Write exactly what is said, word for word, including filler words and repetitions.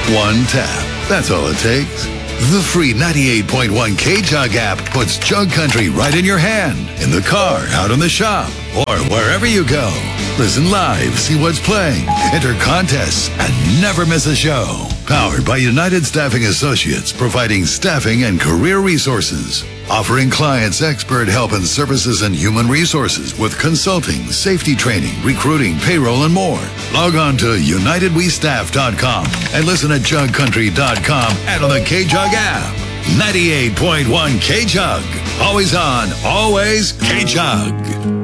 One tap. That's all it takes. The free ninety-eight point one K-Jug app puts Jug Country right in your hand, in the car, out in the shop, or wherever you go. Listen live, see what's playing, enter contests, and never miss a show. Powered by United Staffing Associates, providing staffing and career resources. Offering clients expert help and services and human resources with consulting, safety training, recruiting, payroll, and more. Log on to united we staff dot com and listen at jug country dot com and on the K-Jug app. ninety-eight point one K-Jug. Always on, always K-Jug.